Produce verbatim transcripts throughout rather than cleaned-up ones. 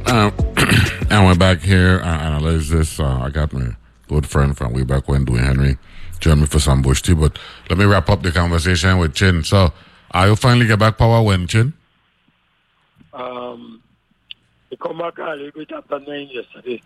Uh, and we're back here. I analyze this. Uh, I got my good friend from way back when, Dwayne Henry, joined me for some bush tea. But let me wrap up the conversation with Chin. So, are you finally get back power when, Chin? Um, they come back a little bit after nine yesterday.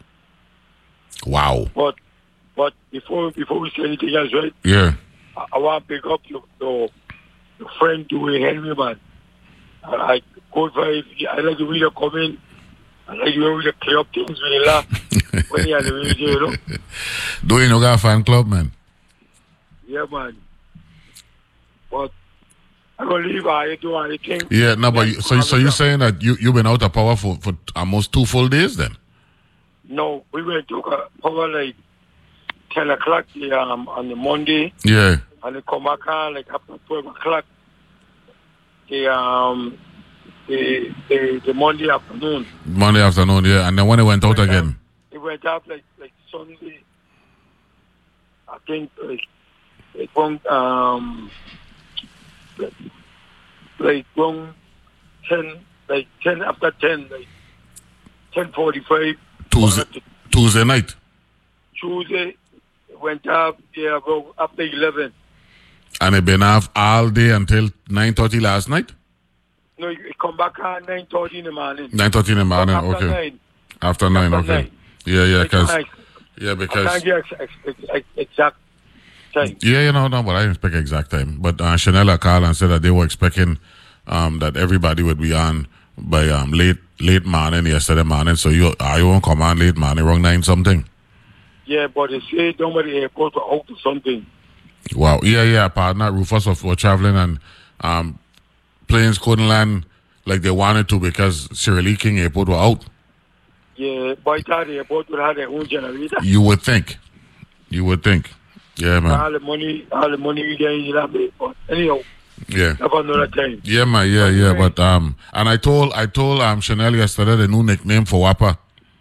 Wow. But but before before we say anything else, right? Yeah. I, I want to pick up your, your, your friend Dwayne Henry, man. I like good vibe. I like the way you come in. I like the way you clear up things with a laugh when you are the radio, you know. Dwayne, you got a fan club, man. Yeah, man. But I'm going to leave I do anything. Yeah, no, but you, so so you're saying that you, you've been out of power for, for almost two full days then? No, we went to power like ten o'clock um, on the Monday. Yeah. And they come back on like after twelve o'clock. The, um, the, the, the Monday afternoon. Monday afternoon, yeah. And then when it went out went again? Out, it went out like, like Sunday. I think like, like one, um, like, like one, ten, like ten after ten, like ten forty-five. Tuesday, Tuesday night? Tuesday, it went up, yeah, about after eleven. And it been off all day until nine thirty last night? No, you come back at nine thirty in the morning. nine thirty in the morning, after okay. Nine. After nine, after okay. Nine. Yeah, yeah, because... Nice. Yeah, because... I can't get ex- ex- ex- exact time. Yeah, you know, no, but I didn't expect exact time. But uh, Chanel called and said that they were expecting um, that everybody would be on by um, late late morning yesterday morning. So you are you won't come on late morning, around nine something? Yeah, but they say somebody airport or out or something. Wow. Yeah, yeah, partner. Rufus of were traveling and um, planes couldn't land like they wanted to because Sierra Leone King Airport were out. Yeah, by that airport would have their own generator. You would think. You would think. Yeah, man. All the money, all the money you get in that bit. But anyhow, yeah. have another time. Yeah, man. Yeah, yeah. But um, and I told I told um Chanel yesterday the new nickname for Wappa.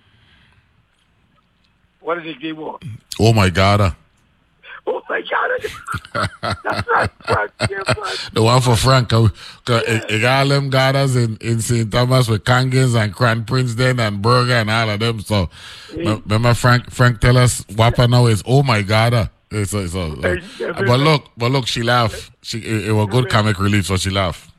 What is it give up? Oh my God. Oh my God! That's not Frank. Yeah, Frank. The one for Frank. Cause, cause yeah. it, it got them gathers in, in Saint Thomas with Kangans and Cran Prince then and Burger and all of them. So yeah. remember Frank Frank tell us Wappa now is oh my God. It's, it's, it's, uh, but look, but look, she laughed. She it, it was good comic relief, so she laughed.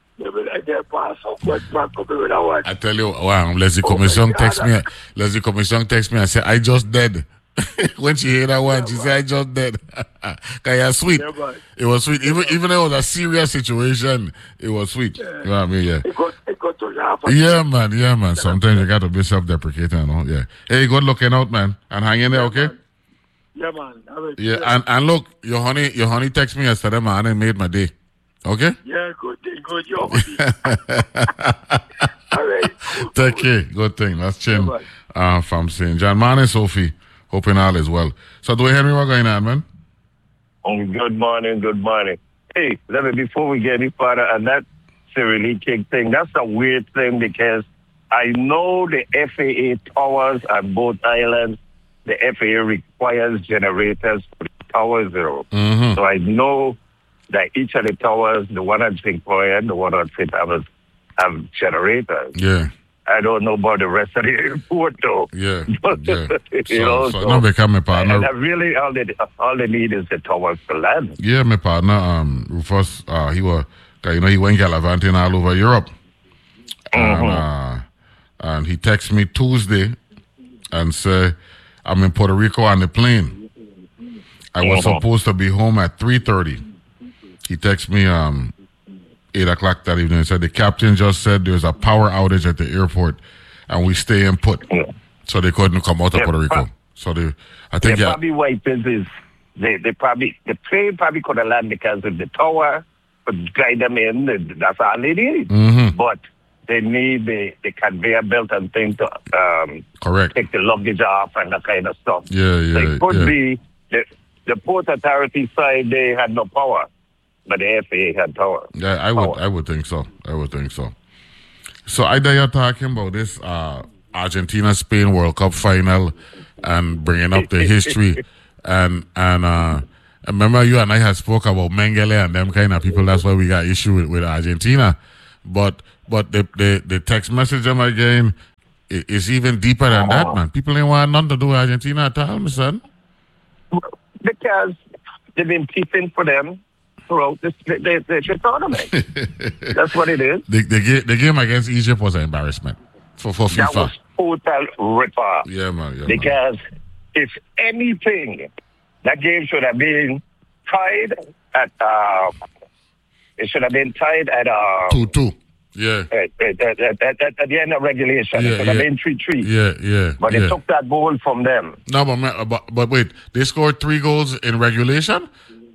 I tell you, wow, Leslie oh Commission text me. Leslie Commission text me and say, "I just dead." When she heard that one, yeah, she man. said, "I just dead." Cause you're sweet. Yeah, it was sweet. Even yeah, even though it was a serious situation, it was sweet. Yeah. You know what I mean? Yeah. It got, it got to yeah, man. Yeah, man. Sometimes you got to be self-deprecating, you know. Yeah. Hey, good looking out, man, and hang in there, yeah, okay? Man. Yeah, man. Yeah, and, and look, your honey, your honey text me yesterday, man, and made my day. Okay? Yeah, good thing, good job. All right. Take care. Good thing. That's Chin uh, from Saint John. Man and Sophie, hoping all is well. So, Dwayne Henry, what's going on, man? Oh, good morning, good morning. Hey, let me, before we get any further on that Sierra Leone King thing, that's a weird thing because I know the F A A towers on both islands, the F A A requires generators for the tower zero. Mm-hmm. So I know that each of the towers, the one at Saint Croix and the one at Saint Thomas, have generators. Yeah. I don't know about the rest of the airport, though. Yeah. But, yeah. you so, know, so, so no, become my partner. And, and really, all they, all they need is the towers to land. Yeah, my partner, um, Rufus, uh, he was, you know, he went gallivanting all over Europe. Mm-hmm. And, uh, and he texted me Tuesday and said, I'm in Puerto Rico on the plane. I was mm-hmm. supposed to be home at three thirty. He texted me um, eight o'clock that evening and said, the captain just said there's a power outage at the airport and we stay in put. Yeah. So they couldn't come out of yeah, Puerto Rico. Pro- so they, I think, yeah. yeah. Probably what it is, is they, they probably, the plane probably could have landed because of the tower could guide them in. That's all they need. Mm-hmm. But they need the, the conveyor belt and thing to um, Correct. take the luggage off and that kind of stuff. Yeah, yeah, so it could yeah. be the, the port authority side, they had no power. But the F A A had power. Yeah, I would, power. I would think so. I would think so. So I know you're talking about this uh, Argentina-Spain World Cup final and bringing up the history, and and uh, remember you and I had spoke about Mengele and them kind of people. That's why we got issue with, with Argentina. But but the, the the text message them again, it, it's even deeper than that, man. People ain't want nothing to do with Argentina at all, my son. Because they've been teething for them throughout the, the, the, the tournament. That's what it is. The, the, game, the game against Egypt was an embarrassment for, for FIFA. That was total rip-off. Yeah, man. Yeah, because man. if anything, that game should have been tied at, uh, it should have been tied at uh, two two. Yeah. At, at, at, at, at the end of regulation. Yeah, it should yeah. have been three three. Yeah, yeah. But yeah. they took that goal from them. No, but, man, but but wait, they scored three goals in regulation?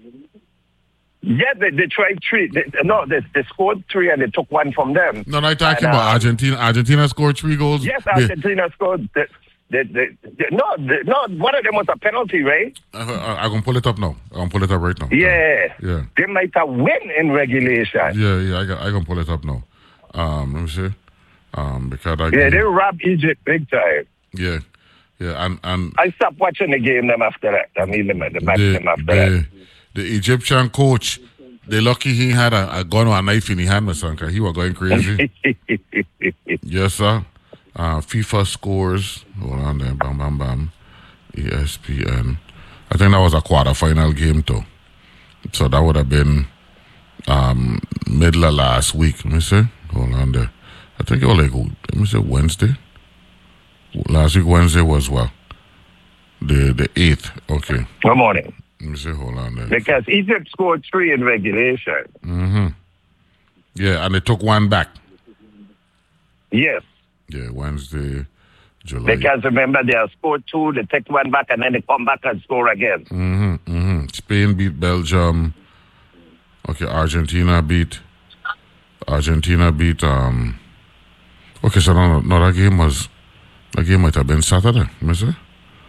Yeah, they, they tried three. They, no, they, they scored three and they took one from them. No, no, I'm talking and, about uh, Argentina. Argentina scored three goals. Yes, They- Argentina scored. They, they, they, they, no, they, no, one of them was a penalty, right? I, I, I'm going to pull it up now. I'm going to pull it up right now. Yeah. Yeah. They might have win in regulation. Yeah, yeah, I got, I can pull it up now. Um, let me see. Um, because I Yeah, they robbed Egypt big time. yeah, yeah, and and I stopped watching the game them after that. I mean, the, the match the, them after the, the Egyptian coach, they lucky he had a, a gun or a knife in his hand, my son, 'cause he was going crazy. that. Yes, sir. Uh, FIFA scores. Hold on there. Bam, bam, bam. E S P N. I think that was a quarterfinal game, too. So that would have been um, middle of last week. Let me see. Hold on there. I think it was like, let me say Wednesday. Last week, Wednesday was what? The the eighth. Okay. Good morning. Let me see. Hold on there. Because Egypt scored three in regulation. Mm-hmm. Yeah, and they took one back. Yes. Yeah, Wednesday, July. Because remember, they have scored two, they take one back, and then they come back and score again. Mm-hmm, mm-hmm. Spain beat Belgium. Okay, Argentina beat. Argentina beat. Um. Okay, so no, no, no, that game was. That game might have been Saturday. Let me see.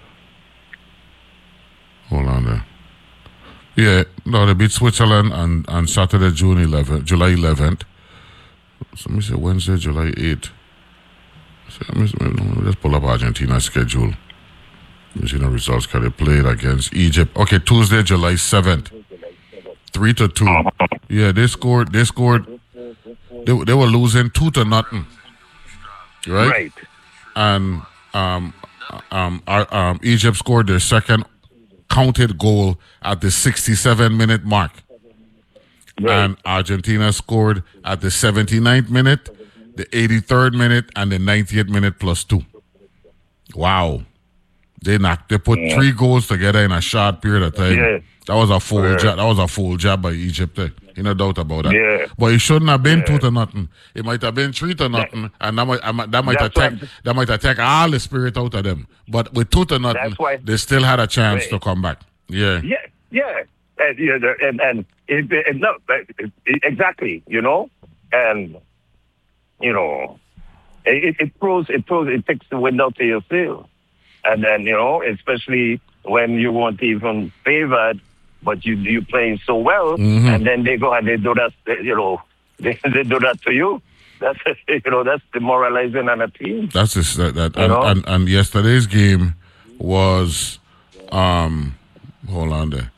Hold on there. Yeah, no, they beat Switzerland on, on Saturday, June eleventh, July eleventh. So let me say Wednesday, July eighth. So let me, let me just pull up Argentina's schedule. Let me see the results. Because they played against Egypt. Okay, Tuesday, July seventh. Three to two. Yeah, they scored. They scored. They, they were losing two to nothing. Right. Right. And um, um, our, um, Egypt scored their second counted goal at the sixty-seven minute mark. Right. And Argentina scored at the seventy-ninth minute, the eighty-third minute, and the ninetieth minute plus two. Wow. They knocked, they put Yeah. three goals together in a short period of time. Yeah. That was a full Yeah. job. That was a full job by Egypt. Eh? You no doubt about that. Yeah. But it shouldn't have been Yeah. two to nothing. It might have been three to nothing, and that might I might- that might That's attack what- that might attack all the spirit out of them. But with two to nothing, That's why- they still had a chance Right. to come back. Yeah. Yeah, yeah, and you know, and and it, it, no, it, it, exactly, you know, and you know, it, it throws, it throws, it takes the wind out of your sail, and then you know, especially when you weren't even favored, but you you playing so well, Mhm. and then they go and they do that, you know, they they do that to you. That's you know, that's demoralizing on a team. That's just that, that You and, know? and and yesterday's game was um hold on there.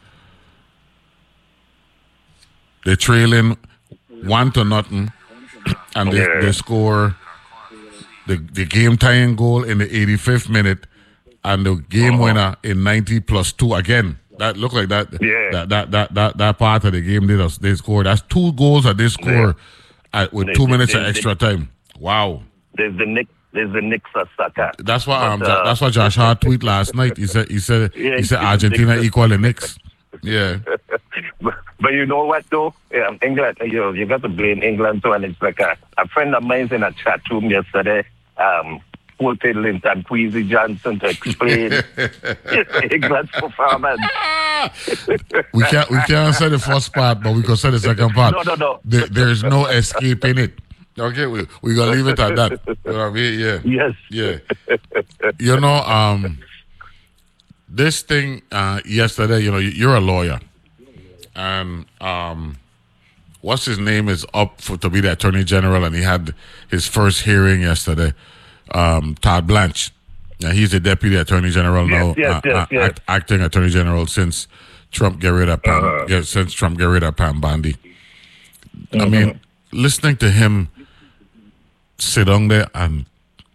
They're trailing one to nothing, and they, Yeah. they score the the game tying goal in the eighty-fifth minute, and the game winner in ninety plus two again. That looked like that. Yeah. That, that that that that part of the game did us. They scored. That's two goals that they score at, with They- two they- minutes they- of they- extra time. Wow. There's the Nick, there's the Knicks of soccer. That's what um But, uh, that's what Josh Hart tweet last night. He said he said Yeah, he said he- Argentina he- equal the Knicks. Yeah. but, but you know what though? Yeah, England, you know, you got to blame England too, and it's like a, a friend of mine's in a chat room yesterday. Um, quoted Linton Queasy Johnson to explain England's performance. We can't we can't say the first part, but we can say the second part. No, no, no. There, there's no escaping it. Okay, we we gonna leave it at that. You know what I mean? Yeah. Yes. Yeah. You know, um, this thing uh, yesterday. You know, you're a lawyer, and um, what's his name is up for to be the attorney general, and he had his first hearing yesterday. Um, Todd Blanche. Yeah, he's the deputy attorney general Yes, now, yes, uh, yes, uh, yes. act- acting attorney general since Trump get rid of Pam. Uh-huh. Yeah, since Trump get rid of Pam Bondi. I Mhm. mean, listening to him sit down there and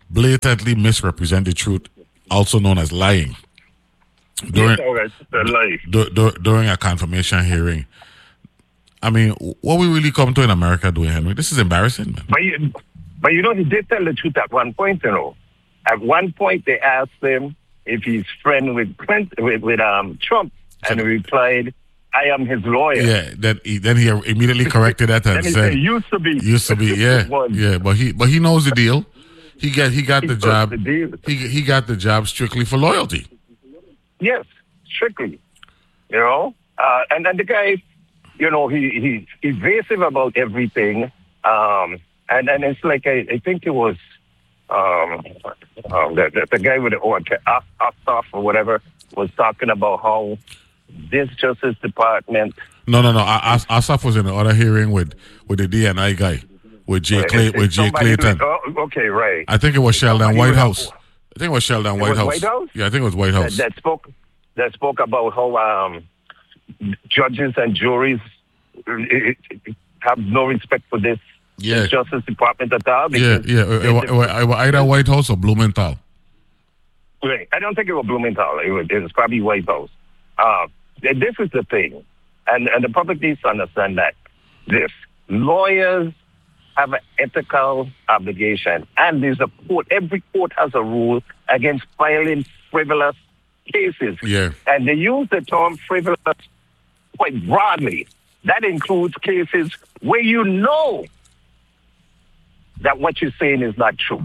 blatantly misrepresent the truth, also known as lying, during, yes, all right, lie. du- du- during a confirmation hearing. I mean, what we really come to in America doing, Henry, this is embarrassing, man. But you, but you know, he did tell the truth at one point, you know. At one point, they asked him if he's friend with Clint, with, with um, Trump, and he replied, I am his lawyer. Yeah, then he, then he immediately corrected that and Then he said, said, used to be. used to be, yeah, Was. yeah, but he but he knows the deal. He got he got He the knows job. the deal. He he got the job strictly for loyalty. Yes, strictly. You know, uh, and then the guy, you know, he he's evasive about everything. Um, and then it's like I, I think it was um, um the, the the guy with the or Ossoff or whatever was talking about how this Justice Department. No, no, no. As- Asaf was in the other hearing with with the D N I guy, with Jay Clay, It's- with it's Jay somebody Clayton. who- oh, okay, right. I think it was Sheldon somebody Whitehouse. who- I think it was Sheldon was Whitehouse. White House? Yeah, I think it was White House. that, that spoke that spoke about how um, judges and juries uh, have no respect for this Yeah. Justice Department at all. Yeah, because yeah. It, it, they- wa- it, wa- it was either White House or Blumenthal. Right. I don't think it was Blumenthal. It was, it was probably White House. Uh, and this is the thing, and and the public needs to understand that this lawyers have an ethical obligation, and there's a court. Every court has a rule against filing frivolous cases. Yeah. And they use the term frivolous quite broadly. That includes cases where you know that what you're saying is not true.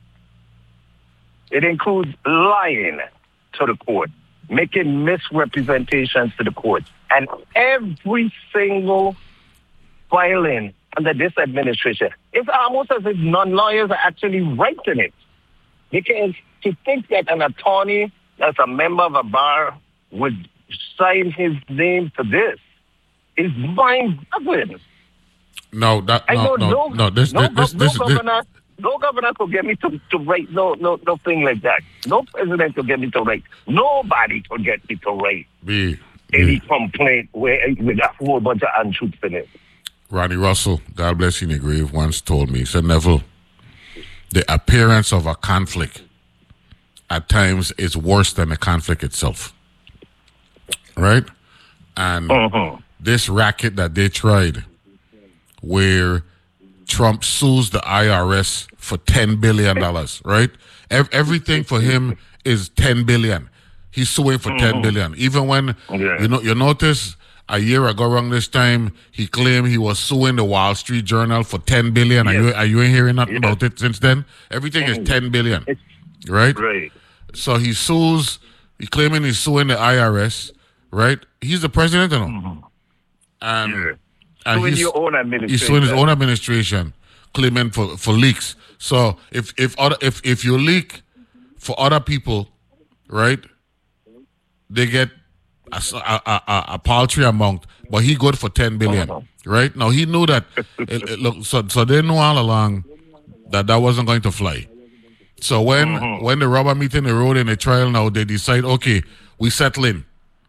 It includes lying to the court, making misrepresentations to the court. And every single filing under this administration, it's almost as if non-lawyers are actually writing it. Because to think that an attorney that's a member of a bar would sign his name to this is mind-boggling. No, that I no, know no, no, no. This, no, this, this, no this, this, governor, no governor could get me to, to write no, no, no thing like that. No president could get me to write. Nobody could get me to write be, any be. complaint where with a whole bunch of untruths in it. Ronnie Russell, God bless you in the grave, once told me, he said, Neville, the appearance of a conflict at times is worse than the conflict itself. Right? And Uh-huh. this racket that they tried, where Trump sues the I R S for ten billion dollars, right? Ev- everything for him is ten billion dollars. He's suing for ten billion dollars. Even when, Yeah. you know, you notice a year ago around this time, he claimed he was suing the Wall Street Journal for ten billion dollars. Are you, Yes. are you ain't hearing nothing Yes. about it since then? Everything is ten billion dollars, It's right? right. So he sues, he claiming he's suing the I R S, right? He's the president, you know. And, Yeah. and Suing he's, your own he's administration. suing his own administration, claiming for, for leaks. So if if other, if if you leak for other people, right, they get a, s- a- a- a- a paltry amount, but he good for ten billion, Uh-huh. right? Now he knew that. it- it- look, so so they knew all along that that wasn't going to fly. So when Uh-huh. when the rubber meeting the road in the trial, now they decide, okay, we settle in.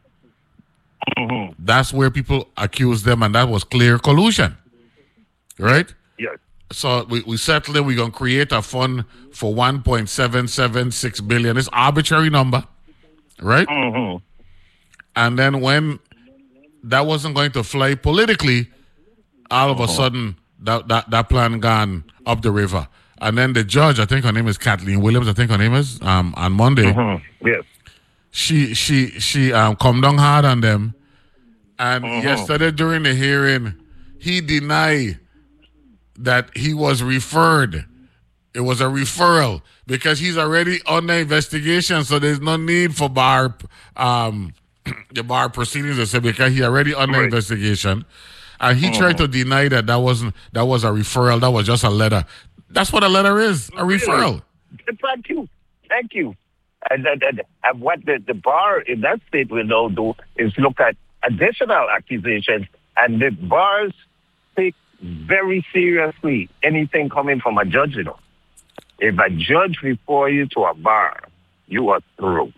Uh-huh. That's where people accuse them, and that was clear collusion, right? Yes. So we, we settled it. We're going to create a fund for one point seven seven six billion. It's arbitrary number, right? Uh-huh. And then when that wasn't going to fly politically, all of a sudden that, that, that plan gone up the river. And then the judge, I think her name is Kathleen Williams, I think her name is, um, on Monday, Uh-huh. Yes. she she she um come down hard on them. And Uh-huh. yesterday during the hearing, he denied that he was referred. It was a referral because he's already under investigation, so there's no need for bar um the bar proceedings. I said because he already under Right. investigation, and he tried to deny that that wasn't that was a referral. That was just a letter. That's what a letter is, a referral. Thank you. Thank you. And, and, and, and what the, the bar in that state will now do is look at additional accusations, and the bars take very seriously anything coming from a judge, you know. If a judge refer you to a bar, you are through.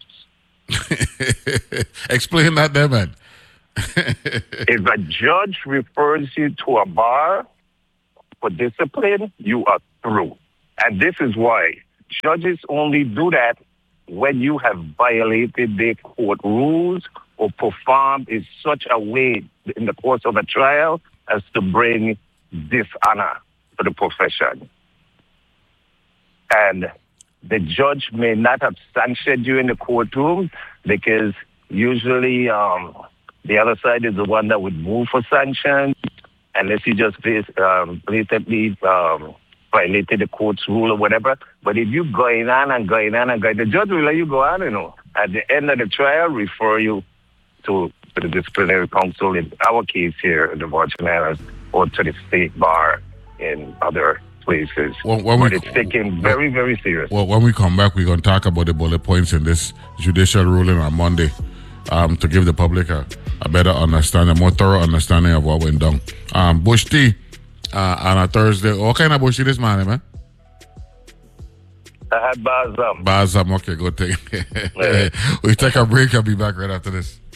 Explain that there, man. If a judge refers you to a bar for discipline, you are through. And this is why judges only do that when you have violated their court rules or performed in such a way in the course of a trial as to bring dishonor to the profession. And the judge may not have sanctioned you in the courtroom because usually um, the other side is the one that would move for sanctions unless you just um, blatantly um, violated the court's rule or whatever. But if you're going on and going on and going, the judge will let you go on, you know. At the end of the trial, refer you to, to the disciplinary council in our case here in the Virgin Islands or to the state bar in other places. Well, when but we, it's taken very, very serious. Well, when we come back, we're going to talk about the bullet points in this judicial ruling on Monday um, to give the public a, a better understanding, a more thorough understanding of what went down. Um, Bush Tea uh, on a Thursday. What kind of Bush Tea this morning, man? I had Bazam. Bazam, okay, good thing. We take a break. I'll be back right after this.